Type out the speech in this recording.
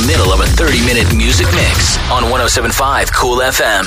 middle of a 30-minute music mix on 107.5 Cool FM.